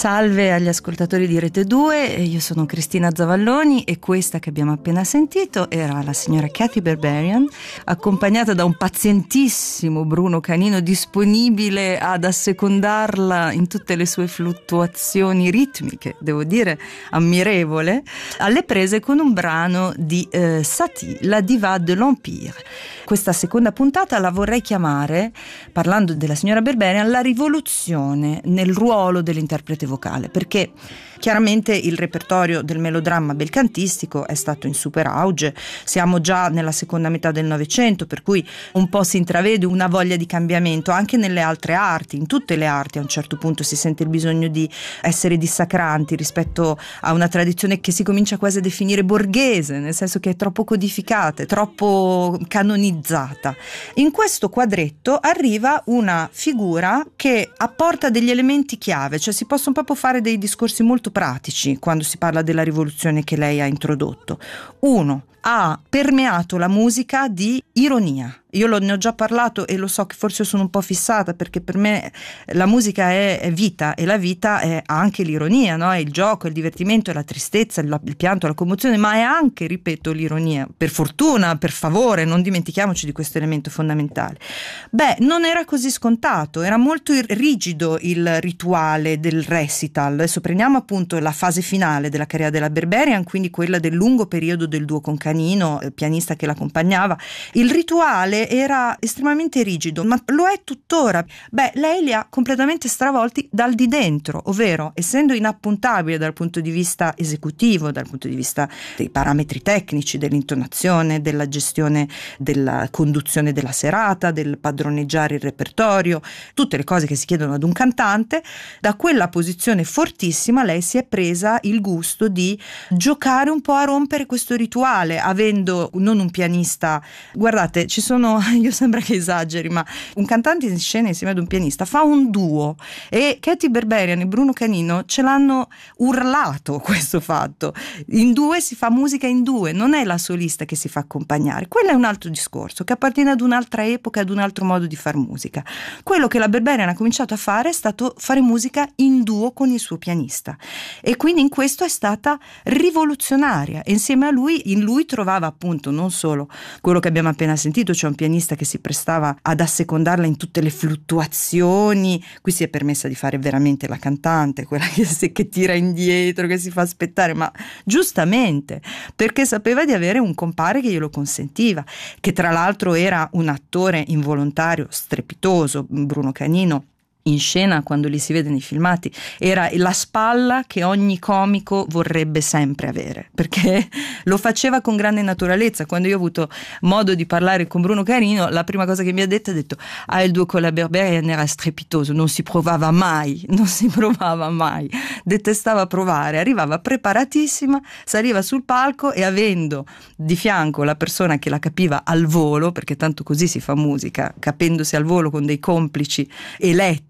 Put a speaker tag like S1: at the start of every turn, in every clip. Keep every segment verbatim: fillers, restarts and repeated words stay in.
S1: Salve agli ascoltatori di Rete due, io sono Cristina Zavalloni e questa che abbiamo appena sentito era la signora Kathy Berberian, accompagnata da un pazientissimo Bruno Canino disponibile ad assecondarla in tutte le sue fluttuazioni ritmiche, devo dire ammirevole, alle prese con un brano di eh, Satie, la diva de l'Empire. Questa seconda puntata la vorrei chiamare, parlando della signora Berberian, la rivoluzione nel ruolo dell'interprete vocale, perché chiaramente il repertorio del melodramma belcantistico è stato in super auge, siamo già nella seconda metà del Novecento, per cui un po' si intravede una voglia di cambiamento anche nelle altre arti, in tutte le arti a un certo punto si sente il bisogno di essere dissacranti rispetto a una tradizione che si comincia quasi a definire borghese, nel senso che è troppo codificata, è troppo canonizzata. In questo quadretto arriva una figura che apporta degli elementi chiave, cioè si possono proprio fare dei discorsi molto pratici quando si parla della rivoluzione che lei ha introdotto. Uno, ha permeato la musica di ironia. Io lo, ne ho già parlato e lo so che forse sono un po' fissata, perché per me la musica è, è vita, e la vita è anche l'ironia, no? È il gioco, il divertimento, è la tristezza, il, il pianto, la commozione, ma è anche, ripeto, l'ironia. Per fortuna, per favore, non dimentichiamoci di questo elemento fondamentale. Beh, non era così scontato, era molto rigido il rituale del recital. Adesso prendiamo appunto la fase finale della carriera della Berberian, quindi quella del lungo periodo del duo con Canino, il pianista che l'accompagnava. Il rituale era estremamente rigido, ma lo è tuttora. Beh, lei li ha completamente stravolti dal di dentro, ovvero essendo inappuntabile dal punto di vista esecutivo, dal punto di vista dei parametri tecnici, dell'intonazione, della gestione della conduzione della serata, del padroneggiare il repertorio, tutte le cose che si chiedono ad un cantante. Da quella posizione fortissima lei si è presa il gusto di giocare un po' a rompere questo rituale, avendo non un pianista, guardate, ci sono, io sembra che esageri, ma un cantante in scena insieme ad un pianista fa un duo, e Kathy Berberian e Bruno Canino ce l'hanno urlato questo fatto. In due si fa musica in due, non è la solista che si fa accompagnare. Quello è un altro discorso che appartiene ad un'altra epoca, ad un altro modo di far musica. Quello che la Berberian ha cominciato a fare è stato fare musica in duo con il suo pianista, e quindi in questo è stata rivoluzionaria, e insieme a lui, in lui trovava appunto non solo quello che abbiamo appena sentito, cioè un pianista che si prestava ad assecondarla in tutte le fluttuazioni. Qui si è permessa di fare veramente la cantante, quella che, si, che tira indietro, che si fa aspettare, ma giustamente, perché sapeva di avere un compare che glielo consentiva, che tra l'altro era un attore involontario strepitoso. Bruno Canino in scena, quando li si vede nei filmati, era la spalla che ogni comico vorrebbe sempre avere, perché lo faceva con grande naturalezza. Quando io ho avuto modo di parlare con Bruno Canino, la prima cosa che mi ha detto ha detto ah, il duo con la Berberian era strepitoso, non si provava mai, non si provava mai, detestava provare, arrivava preparatissima, saliva sul palco e avendo di fianco la persona che la capiva al volo, perché tanto così si fa musica, capendosi al volo con dei complici eletti,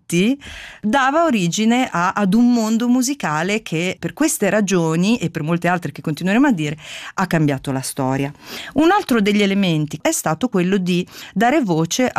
S1: dava origine a, ad un mondo musicale che per queste ragioni e per molte altre che continueremo a dire ha cambiato la storia. Un altro degli elementi è stato quello di dare voce